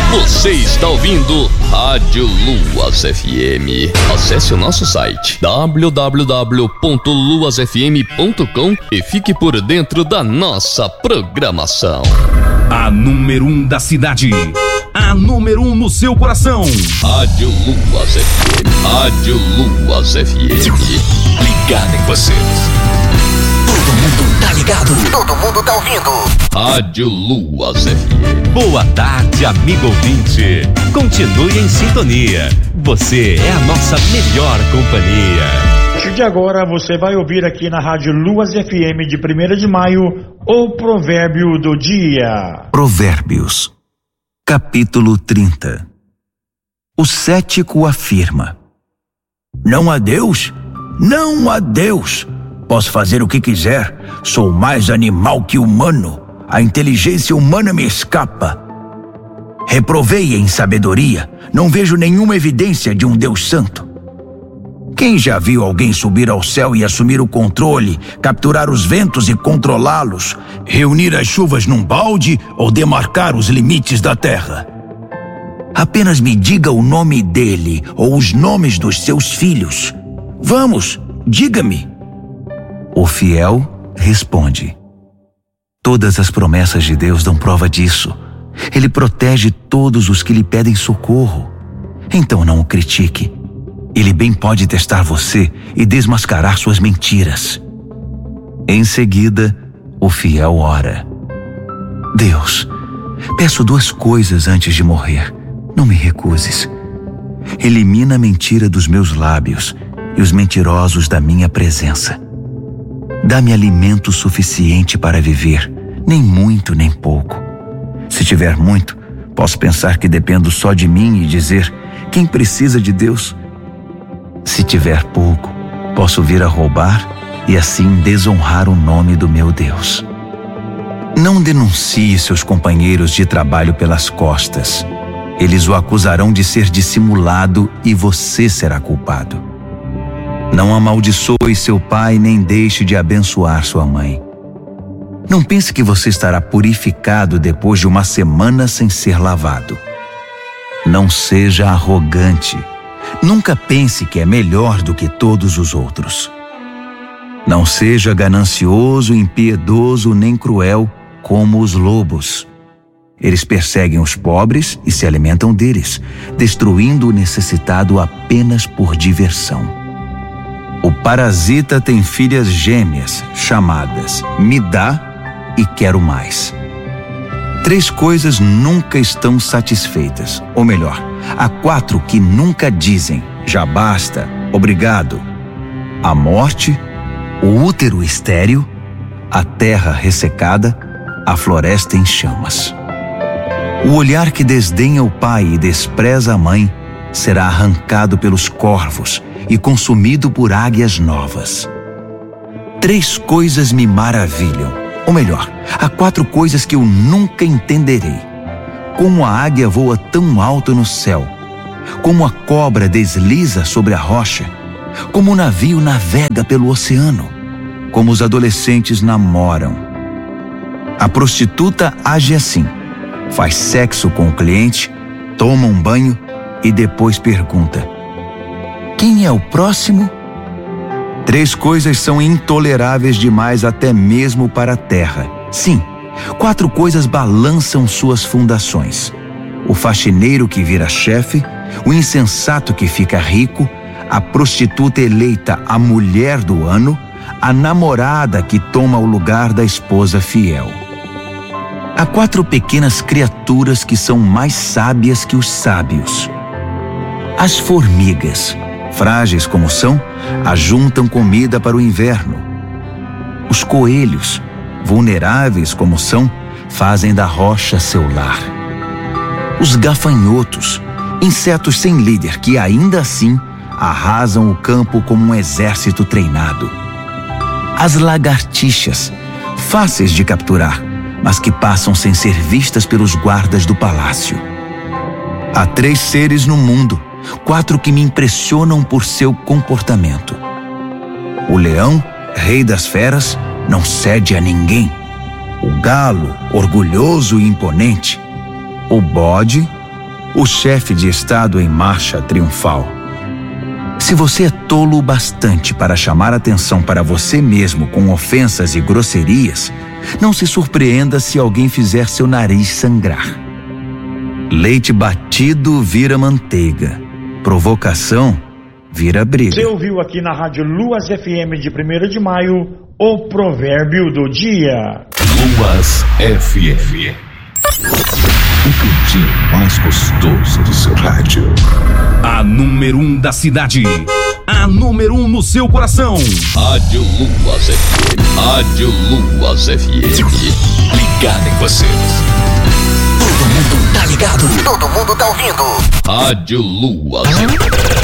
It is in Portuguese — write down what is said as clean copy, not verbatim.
Você está ouvindo Rádio Luas FM. Acesse o nosso site www.luasfm.com e fique por dentro da nossa programação. A número 1 da cidade. A número 1 no seu coração. Rádio Luas FM. Rádio Luas FM. Ligado em você. Todo mundo tá ligado. Todo mundo tá ouvindo. Rádio Luas FM. Boa tarde, amigo ouvinte. Continue em sintonia. Você é a nossa melhor companhia. A partir de agora você vai ouvir aqui na Rádio Luas FM de 1º de maio o provérbio do dia. Provérbios, capítulo 30. O cético afirma: não há Deus? Não há Deus. Posso fazer o que quiser. Sou mais animal que humano. A inteligência humana me escapa. Reprovei em sabedoria. Não vejo nenhuma evidência de um Deus santo. Quem já viu alguém subir ao céu e assumir o controle, capturar os ventos e controlá-los, reunir as chuvas num balde ou demarcar os limites da terra? Apenas me diga o nome dele ou os nomes dos seus filhos. Vamos, diga-me. O fiel responde: todas as promessas de Deus dão prova disso. Ele protege todos os que lhe pedem socorro. Então não o critique. Ele bem pode testar você e desmascarar suas mentiras. Em seguida, o fiel ora: Deus, peço 2 coisas antes de morrer. Não me recuses. Elimina a mentira dos meus lábios e os mentirosos da minha presença. Dá-me alimento suficiente para viver, nem muito nem pouco. Se tiver muito, posso pensar que dependo só de mim e dizer: quem precisa de Deus? Se tiver pouco, posso vir a roubar e assim desonrar o nome do meu Deus. Não denuncie seus companheiros de trabalho pelas costas. Eles o acusarão de ser dissimulado e você será culpado. Não amaldiçoe seu pai nem deixe de abençoar sua mãe. Não pense que você estará purificado depois de uma semana sem ser lavado. Não seja arrogante. Nunca pense que é melhor do que todos os outros. Não seja ganancioso, impiedoso nem cruel como os lobos. Eles perseguem os pobres e se alimentam deles, destruindo o necessitado apenas por diversão. O parasita tem filhas gêmeas, chamadas me dá e quero mais. 3 coisas nunca estão satisfeitas, ou melhor, há 4 que nunca dizem já basta, obrigado: a morte, o útero estéril, a terra ressecada, a floresta em chamas. O olhar que desdenha o pai e despreza a mãe será arrancado pelos corvos e consumido por águias novas. 3 coisas me maravilham, ou melhor, há 4 coisas que eu nunca entenderei: como a águia voa tão alto no céu, como a cobra desliza sobre a rocha, como o navio navega pelo oceano, como os adolescentes namoram. A prostituta age assim: faz sexo com o cliente, toma um banho e depois pergunta: quem é o próximo? 3 coisas são intoleráveis demais até mesmo para a terra. Sim, 4 coisas balançam suas fundações: o faxineiro que vira chefe, o insensato que fica rico, a prostituta eleita a mulher do ano, a namorada que toma o lugar da esposa fiel. Há 4 pequenas criaturas que são mais sábias que os sábios. As formigas, frágeis como são, ajuntam comida para o inverno. Os coelhos, vulneráveis como são, fazem da rocha seu lar. Os gafanhotos, insetos sem líder que ainda assim arrasam o campo como um exército treinado. As lagartixas, fáceis de capturar, mas que passam sem ser vistas pelos guardas do palácio. Há 3 seres no mundo, 4 que me impressionam por seu comportamento. O leão, rei das feras, não cede a ninguém. O galo, orgulhoso e imponente. O bode, o chefe de Estado em marcha triunfal. Se você é tolo o bastante para chamar atenção para você mesmo com ofensas e grosserias, não se surpreenda se alguém fizer seu nariz sangrar. Leite batido vira manteiga. Provocação vira briga. Você ouviu aqui na Rádio Luas FM de 1º de maio o provérbio do dia. Luas FM. O cantinho mais gostoso do seu rádio. A número 1 da cidade. A número 1 no seu coração. Rádio Luas FM. Rádio Luas FM. Ligado em você. Todo mundo tá ligado. Todo mundo tá ouvindo. Rádio Luas FM.